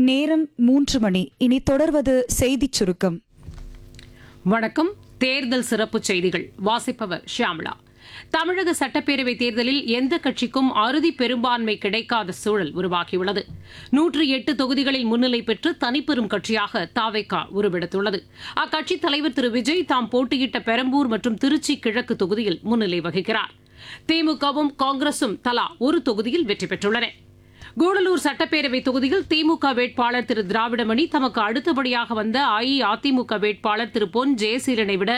நேரம் 3 மணி. இனி தொடர்வது செய்திச் சுருக்கம். வணக்கம். தேர்தல் சிறப்பு செய்திகள் வாசிப்பவர் ஷியாமளா. தமிழக சட்டப்பேரவை தேர்தலில் எந்த கட்சிக்கும் அறுதி பெரும்பான்மை கிடைக்காத சூழல் உருவாகியுள்ளது. 108 தொகுதிகளில் முன்னிலை பெற்று தனிப்பெரும் கட்சியாக தாவேகா உருவெடுத்துள்ளது. அக்கட்சித் தலைவர் திரு விஜய் தாம் போட்டியிட்ட பெரம்பூர் மற்றும் திருச்சி கிழக்கு தொகுதியில் முன்னிலை வகிக்கிறார். திமுகவும் காங்கிரசும் தலா ஒரு தொகுதியில் வெற்றி பெற்றுள்ளன. கூடலூர் சட்டப்பேரவை தொகுதியில் திமுக வேட்பாளர் திரு திராவிடமணி தமக்கு அடுத்தபடியாக வந்த அஇஅதிமுக வேட்பாளர் திரு பொன் ஜெயசீலனை விட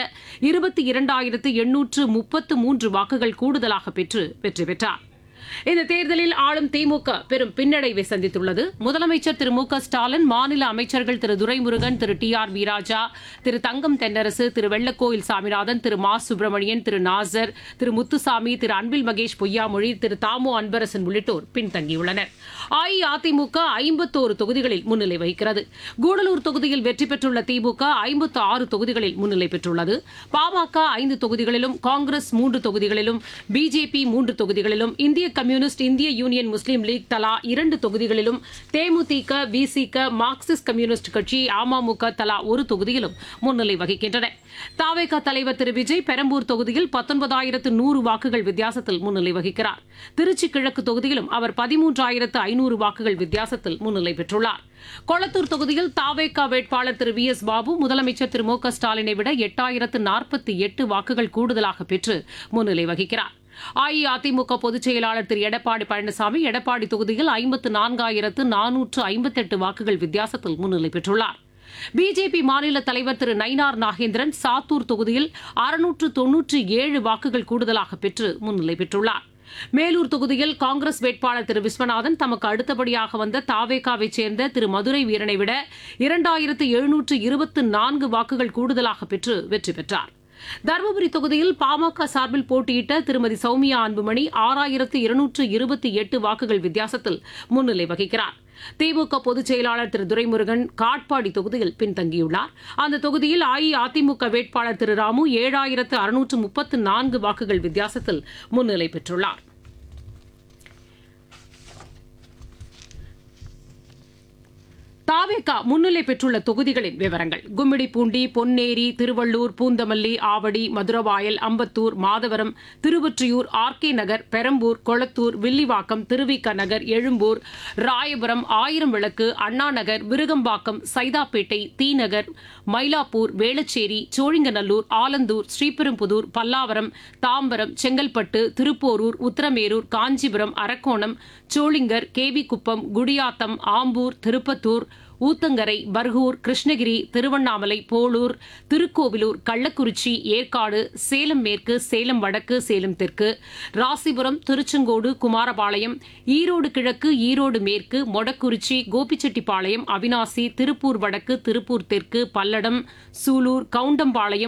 22,833 வாக்குகள் கூடுதலாக பெற்று வெற்றி பெற்றார். இந்த தேர்தலில் ஆளும் திமுக பெரும் பின்னடைவை சந்தித்துள்ளது. முதலமைச்சர் திரு மு க ஸ்டாலின், மாநில அமைச்சர்கள் திரு துரைமுருகன், திரு டி ஆர் வீராஜா, திரு தங்கம் தென்னரசு, திரு வெள்ளக்கோயில் சாமிநாதன், திரு மா சுப்பிரமணியன், திரு நாசர், திரு முத்துசாமி, திரு அன்பில் மகேஷ் பொய்யாமொழி, திரு தாமோ அன்பரசன் உள்ளிட்டோர் பின்தங்கியுள்ளனர். அஇஅதிமுக 51 தொகுதிகளில் முன்னிலை வகிக்கிறது. கூடலூர் தொகுதியில் வெற்றி பெற்றுள்ள திமுக 56 தொகுதிகளில் முன்னிலை பெற்றுள்ளது. பாமக 5 தொகுதிகளிலும், காங்கிரஸ் 3 தொகுதிகளிலும், பிஜேபி 3 தொகுதிகளிலும், இந்திய கம்யூனிஸ்ட், இந்திய யூனியன் முஸ்லீம் லீக் தலா 2 தொகுதிகளிலும், தேமுதிக, விசிக, மார்க்சிஸ்ட் கம்யூனிஸ்ட் கட்சி, அமமுக தலா ஒரு தொகுதியிலும் முன்னிலை வகிக்கின்றன. தாவேகா தலைவர் திரு விஜய் பெரம்பூர் தொகுதியில் 19,100 வாக்குகள் வித்தியாசத்தில் முன்னிலை வகிக்கிறார். திருச்சி கிழக்கு தொகுதியிலும் அவர் 13,500 வாக்குகள் வித்தியாசத்தில் முன்னிலை பெற்றுள்ளார். கொளத்தூர் தொகுதியில் தாவேகா வேட்பாளர் திரு வி எஸ் பாபு முதலமைச்சர் திரு மு க ஸ்டாலினை விட 8,048 வாக்குகள் கூடுதலாக பெற்று முன்னிலை வகிக்கிறார். அஇஅதிமுக பொதுச் செயலாளர் திரு எடப்பாடி பழனிசாமி எடப்பாடி தொகுதியில் 54,458 வாக்குகள் வித்தியாசத்தில் முன்னிலை பெற்றுள்ளார். பிஜேபி மாநில தலைவர் திரு நயினார் நாகேந்திரன் சாத்தூர் தொகுதியில் 697 வாக்குகள் கூடுதலாக பெற்று முன்னிலை பெற்றுள்ளார். மேலூர் தொகுதியில் காங்கிரஸ் வேட்பாளர் திரு விஸ்வநாதன் தமக்கு அடுத்தபடியாக வந்த தாவேகாவைச் சேர்ந்த திரு மதுரை வீரனை விட 2,724 வாக்குகள் கூடுதலாக பெற்று வெற்றி பெற்றார். தருமபுரி தொகுதியில் பாமக சார்பில் போட்டியிட்ட திருமதி சௌமியா அன்புமணி 6,228 வாக்குகள் வித்தியாசத்தில் முன்னிலை வகிக்கிறார். திமுக பொதுச் செயலாளர் திரு துரைமுருகன் காட்பாடி தொகுதியில் பின்தங்கியுள்ளார். அந்த தொகுதியில் அஇஅதிமுக வேட்பாளர் திரு ராமு 7,634 வாக்குகள் வித்தியாசத்தில் முன்னிலை பெற்றுள்ளார். தாவேகா முன்னிலை பெற்றுள்ள தொகுதிகளின் விவரங்கள்: கும்மிடிப்பூண்டி, பொன்னேரி, திருவள்ளூர், பூந்தமல்லி, ஆவடி, மதுரவாயல், அம்பத்தூர், மாதவரம், திருவொற்றியூர், ஆர்கே நகர், பெரம்பூர், கொளத்தூர், வில்லிவாக்கம், திருவிக நகர், எழும்பூர், ராயபுரம், ஆயிரம் விளக்கு, அண்ணாநகர், விருகம்பாக்கம், சைதாப்பேட்டை, தீநகர், மயிலாப்பூர், வேளச்சேரி, சோழிங்கநல்லூர், ஆலந்தூர், ஸ்ரீபெரும்புதூர், பல்லாவரம், தாம்பரம், செங்கல்பட்டு, திருப்போரூர், உத்தரமேரூர், காஞ்சிபுரம், அரக்கோணம், சோளிங்கர், கேவிக்குப்பம், குடியாத்தம், ஆம்பூர், திருப்பத்தூர், ஊத்தங்கரை, பர்கூர், கிருஷ்ணகிரி, திருவண்ணாமலை, போளூர், திருக்கோவிலூர், கள்ளக்குறிச்சி, ஏற்காடு, சேலம் மேற்கு, சேலம் வடக்கு, சேலம் தெற்கு, ராசிபுரம், திருச்செங்கோடு, குமாரபாளையம், ஈரோடு கிழக்கு, ஈரோடு மேற்கு, மொடக்குறிச்சி, கோபிச்செட்டிப்பாளையம், அவினாசி, திருப்பூர் வடக்கு, திருப்பூர் தெற்கு, பல்லடம், சூலூர், கவுண்டம்பாளையம்,